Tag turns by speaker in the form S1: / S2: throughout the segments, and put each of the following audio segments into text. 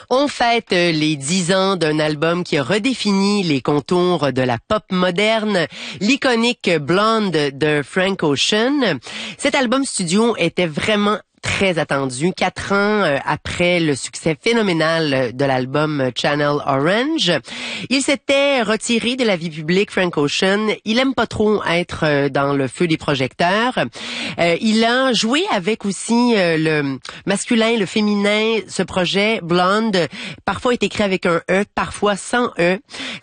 S1: On fête les 10 ans d'un album qui a redéfini les contours de la pop moderne, l'iconique Blonde de Frank Ocean. Cet album studio était vraiment très attendu, 4 ans après le succès phénoménal de l'album Channel Orange. Il s'était retiré de la vie publique, Frank Ocean. Il aime pas trop être dans le feu des projecteurs. Il a joué avec aussi le masculin, le féminin. Ce projet, Blonde, parfois est écrit avec un E, parfois sans E.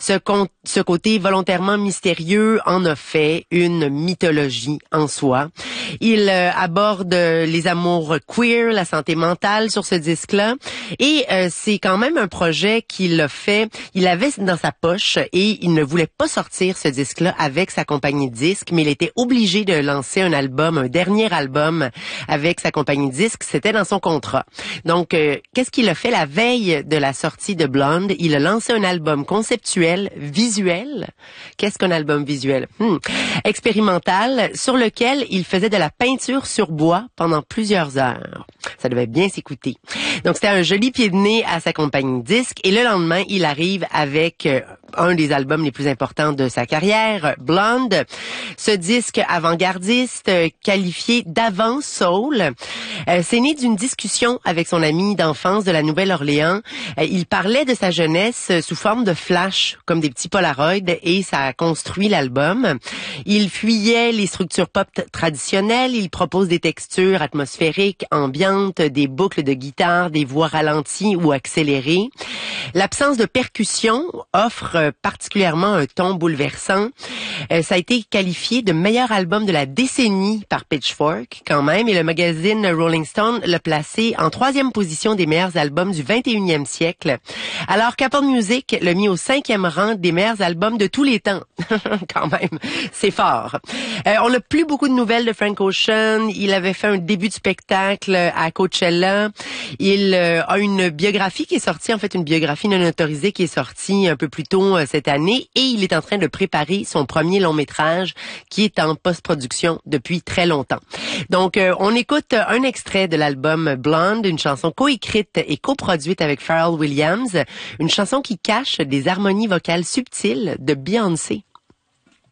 S1: Ce côté volontairement mystérieux en a fait une mythologie en soi. Il aborde les amours queer, la santé mentale sur ce disque-là. Et c'est quand même un projet qu'il a fait. Il avait dans sa poche et il ne voulait pas sortir ce disque-là avec sa compagnie de disques, mais il était obligé de lancer un album, un dernier album avec sa compagnie de disques. C'était dans son contrat. Donc, qu'est-ce qu'il a fait la veille de la sortie de Blonde? Il a lancé un album conceptuel, visuel. Qu'est-ce qu'un album visuel? Expérimental, sur lequel il faisait de la peinture sur bois pendant plusieurs heures. Ça devait bien s'écouter. Donc, c'était un joli pied de nez à sa compagnie de disques. Et le lendemain, il arrive avec un des albums les plus importants de sa carrière, Blonde. Ce disque avant-gardiste, qualifié d'avant-soul, c'est né d'une discussion avec son ami d'enfance de la Nouvelle-Orléans. Il parlait de sa jeunesse sous forme de flash, comme des petits polaroids, et ça a construit l'album. Il fuyait les structures pop traditionnelles. Il propose des textures atmosphériques, ambiantes, des boucles de guitare, des voix ralenties ou accélérées. L'absence de percussion offre particulièrement un ton bouleversant. Ça a été qualifié de meilleur album de la décennie par Pitchfork, quand même, et le magazine Rolling Stone l'a placé en 3e position des meilleurs albums du 21e siècle, alors qu'Apple Music l'a mis au 5e rang des meilleurs albums de tous les temps. Quand même, c'est fort. On n'a plus beaucoup de nouvelles de Frank Ocean. Il avait fait un début de spectacle à Coachella. Il a une biographie qui est sortie, en fait une biographie non autorisée qui est sortie un peu plus tôt cette année, et il est en train de préparer son premier long métrage qui est en post-production depuis très longtemps. Donc, on écoute un extrait de l'album Blonde, une chanson coécrite et coproduite avec Pharrell Williams, une chanson qui cache des harmonies vocales subtiles de Beyoncé.